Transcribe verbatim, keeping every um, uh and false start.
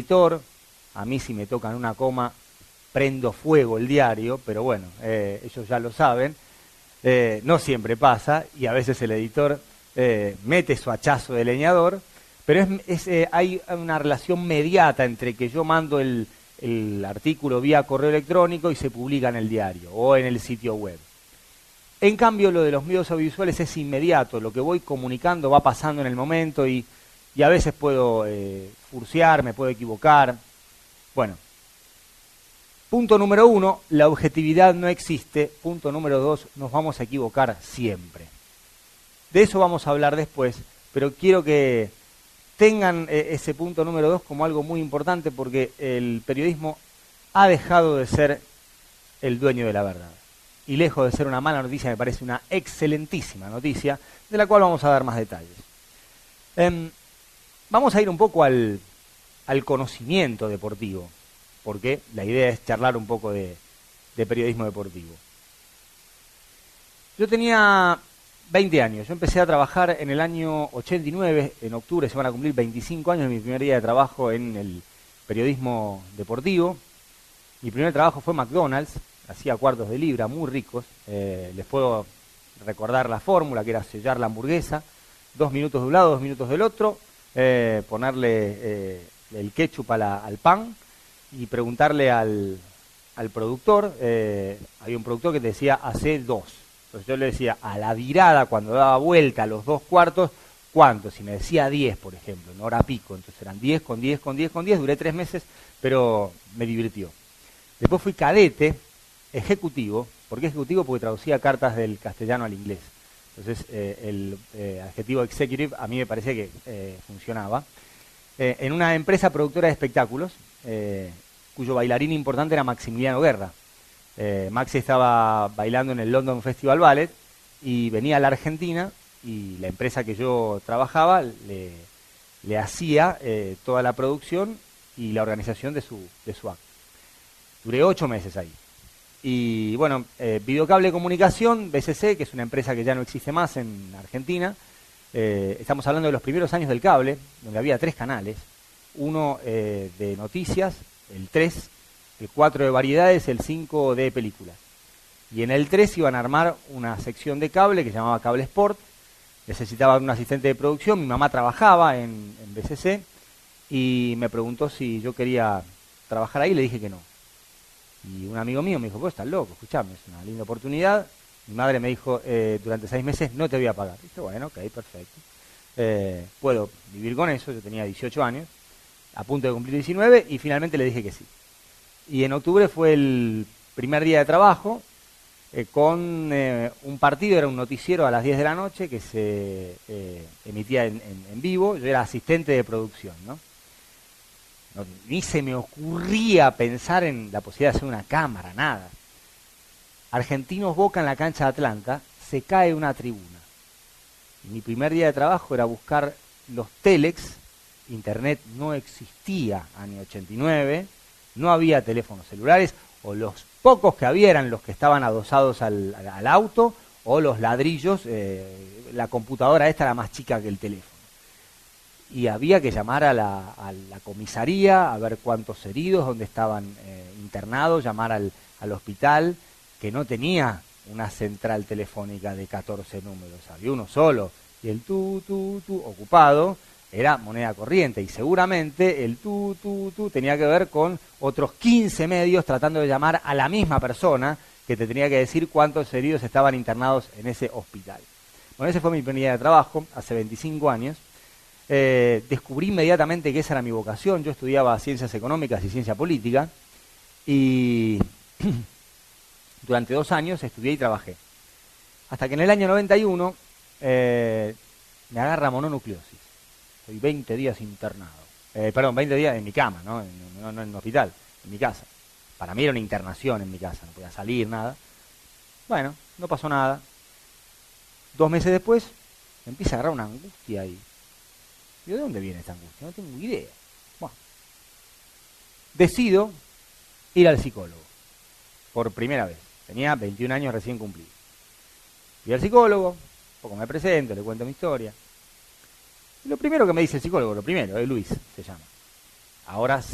editor. A mí si me tocan una coma, prendo fuego el diario, pero bueno, eh, ellos ya lo saben. Eh, no siempre pasa, y a veces el editor eh, mete su hachazo de leñador, pero es, es, eh, hay una relación mediata entre que yo mando el, el artículo vía correo electrónico y se publica en el diario o en el sitio web. En cambio, lo de los medios audiovisuales es inmediato, lo que voy comunicando va pasando en el momento y, y a veces puedo eh, furciar, me puedo equivocar. Bueno, punto número uno, la objetividad no existe. Punto número dos, nos vamos a equivocar siempre. De eso vamos a hablar después, pero quiero que tengan eh, ese punto número dos como algo muy importante porque el periodismo ha dejado de ser el dueño de la verdad. Y lejos de ser una mala noticia, me parece una excelentísima noticia, de la cual vamos a dar más detalles. Eh, vamos a ir un poco al, al conocimiento deportivo, porque la idea es charlar un poco de, de periodismo deportivo. Yo tenía veinte años, yo empecé a trabajar en el año ochenta y nueve, en octubre se van a cumplir veinticinco años de mi primer día de trabajo en el periodismo deportivo. Mi primer trabajo fue McDonald's, hacía cuartos de libra muy ricos, eh, les puedo recordar la fórmula, que era sellar la hamburguesa, dos minutos de un lado, dos minutos del otro, eh, ponerle eh, el ketchup a la, al pan y preguntarle al, al productor, eh, había un productor que te decía, hace dos. Entonces yo le decía, a la virada, cuando daba vuelta a los dos cuartos, ¿cuánto? Si me decía diez, por ejemplo, en hora pico, entonces eran diez con diez con diez con diez, duré tres meses, pero me divirtió. Después fui cadete, ejecutivo. ¿Por qué ejecutivo? Porque traducía cartas del castellano al inglés. Entonces eh, el eh, adjetivo executive a mí me parecía que eh, funcionaba. Eh, en una empresa productora de espectáculos, eh, cuyo bailarín importante era Maximiliano Guerra. Eh, Maxi estaba bailando en el London Festival Ballet y venía a la Argentina y la empresa que yo trabajaba le, le hacía eh, toda la producción y la organización de su, de su acto. Duré ocho meses ahí. Y bueno, eh, Videocable Comunicación, B C C, que es una empresa que ya no existe más en Argentina. Eh, estamos hablando de los primeros años del cable, donde había tres canales. Uno eh, de noticias, el tres, el cuatro de variedades, el cinco de películas. Y en el tres iban a armar una sección de cable que se llamaba Cable Sport. Necesitaban un asistente de producción, mi mamá trabajaba en, en B C C y me preguntó si yo quería trabajar ahí, le dije que no. Y un amigo mío me dijo, vos estás loco, escuchame, es una linda oportunidad. Mi madre me dijo, eh, durante seis meses no te voy a pagar. Y dije, bueno, ok, perfecto. Eh, puedo vivir con eso, yo tenía dieciocho años, a punto de cumplir diecinueve, y finalmente le dije que sí. Y en octubre fue el primer día de trabajo, eh, con eh, un partido, era un noticiero a las diez de la noche, que se eh, emitía en, en, en vivo. Yo era asistente de producción, ¿no? No, ni se me ocurría pensar en la posibilidad de hacer una cámara, nada. Argentinos Boca en la cancha de Atlanta, se cae una tribuna. Y mi primer día de trabajo era buscar los telex, internet no existía, año ochenta y nueve, no había teléfonos celulares, o los pocos que había eran los que estaban adosados al, al, al auto, o los ladrillos, eh, la computadora esta era más chica que el teléfono. Y había que llamar a la, a la comisaría a ver cuántos heridos, dónde estaban eh, internados, llamar al, al hospital, que no tenía una central telefónica de catorce números, había uno solo, y el tu, tu, tu, ocupado, era moneda corriente, y seguramente el tu, tu, tu tenía que ver con otros quince medios tratando de llamar a la misma persona que te tenía que decir cuántos heridos estaban internados en ese hospital. Bueno, ese fue mi primer día de trabajo, hace veinticinco años. Eh, descubrí inmediatamente que esa era mi vocación. Yo estudiaba ciencias económicas y ciencia política y durante dos años estudié y trabajé. Hasta que en el año noventa y uno eh, me agarra mononucleosis. Estoy veinte días internado. Eh, perdón, veinte días en mi cama, ¿no? En, no, no en el hospital, en mi casa. Para mí era una internación en mi casa, no podía salir, nada. Bueno, no pasó nada. Dos meses después me empieza a agarrar una angustia ahí. Digo, ¿de dónde viene esta angustia? No tengo idea. Bueno, decido ir al psicólogo por primera vez. Tenía veintiún años recién cumplidos. Voy al psicólogo, un poco me presento, le cuento mi historia. Y lo primero que me dice el psicólogo, lo primero, es Luis, se llama. Ahora